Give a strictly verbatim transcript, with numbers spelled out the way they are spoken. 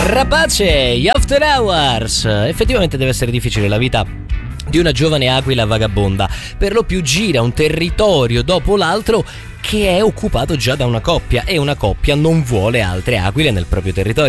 Rapace, gli After Hours. Effettivamente deve essere difficile la vita di una giovane aquila vagabonda, per lo più gira un territorio dopo l'altro che è occupato già da una coppia, e una coppia non vuole altre aquile nel proprio territorio.